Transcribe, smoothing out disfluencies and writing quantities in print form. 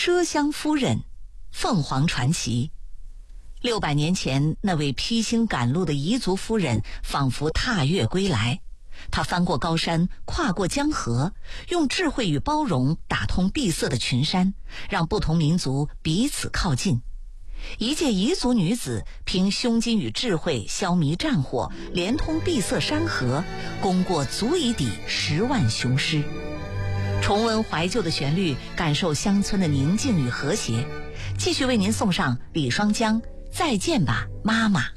麝香夫人，凤凰传奇。600年前，那位披星赶路的彝族夫人仿佛踏月归来。她翻过高山，跨过江河，用智慧与包容打通闭塞的群山，让不同民族彼此靠近。一介彝族女子凭胸襟与智慧消弭战火，连通闭塞山河，攻过足以抵10万雄师。重温怀旧的旋律，感受乡村的宁静与和谐。继续为您送上李双江《再见吧，妈妈》。